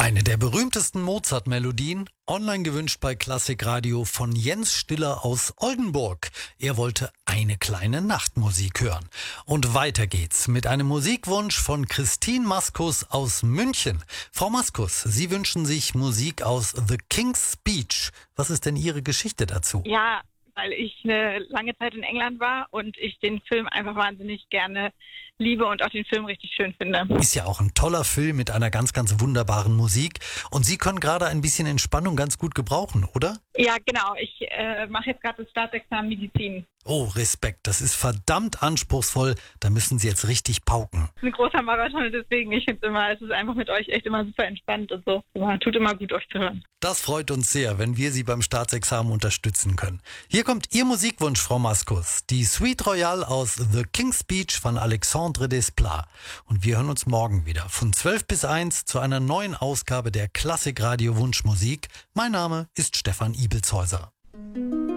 Eine der berühmtesten Mozart-Melodien, online gewünscht bei Klassikradio von Jens Stiller aus Oldenburg. Er wollte eine kleine Nachtmusik hören. Und weiter geht's mit einem Musikwunsch von Christine Maskus aus München. Frau Maskus, Sie wünschen sich Musik aus The King's Speech. Was ist denn Ihre Geschichte dazu? Ja, weil ich eine lange Zeit in England war und ich den Film einfach wahnsinnig gerne liebe und auch den Film richtig schön finde. Ist ja auch ein toller Film mit einer ganz, ganz wunderbaren Musik. Und Sie können gerade ein bisschen Entspannung ganz gut gebrauchen, oder? Ja, genau. Ich mache jetzt gerade das Staatsexamen Medizin. Oh, Respekt. Das ist verdammt anspruchsvoll. Da müssen Sie jetzt richtig pauken. Das ist ein großer Marathon und deswegen, ich finde es ist einfach mit euch echt immer super entspannt und so. Aber tut immer gut, euch zu hören. Das freut uns sehr, wenn wir Sie beim Staatsexamen unterstützen können. Hier kommt Ihr Musikwunsch, Frau Maskus. Die Suite Royale aus The King's Speech von Alexandre Desplat. Und wir hören uns morgen wieder von 12 bis 1 zu einer neuen Ausgabe der Klassikradio Wunschmusik. Mein Name ist Stefan Ibelshäuser.